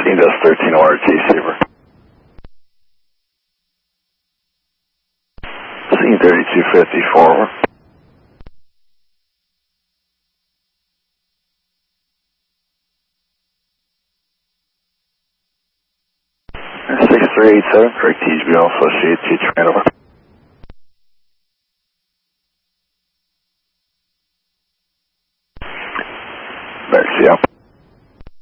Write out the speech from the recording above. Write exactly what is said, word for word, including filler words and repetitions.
Indes thirteen O R T, Saber. Scene thirty-two fifty, forward. six three eight seven, correct T H B L, associated to Trent over. Back to you.